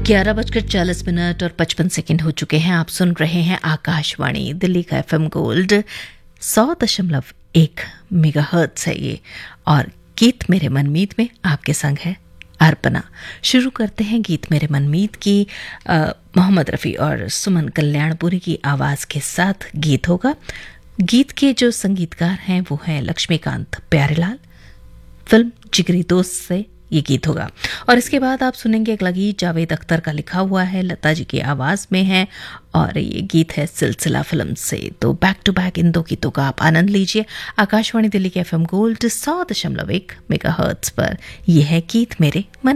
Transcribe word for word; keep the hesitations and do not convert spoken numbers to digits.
ग्यारह बजकर चालीस मिनट और पचपन सेकंड हो चुके हैं। आप सुन रहे हैं आकाशवाणी दिल्ली का एफएम गोल्ड सौ दशमलव एक मेगाहर्ट्ज है ये, और गीत मेरे मनमीत में आपके संग है अर्पणा। शुरू करते हैं गीत मेरे मनमीत की मोहम्मद रफ़ी और सुमन कल्याणपुरी की आवाज़ के साथ। गीत होगा, गीत के जो संगीतकार हैं वो हैं लक्ष्मीकांत प्यारेलाल। फिल्म जिगरी दोस्त से ये गीत होगा। और इसके बाद आप सुनेंगे अगला गीत जावेद अख्तर का लिखा हुआ है, लता जी की आवाज़ में है, और ये गीत है सिलसिला फिल्म से। तो बैक टू बैक इन दो गीतों का आप आनंद लीजिए आकाशवाणी दिल्ली के एफएम गोल्ड सौ दशमलव एक मेगाहर्ट्ज पर। यह है गीत मेरे मन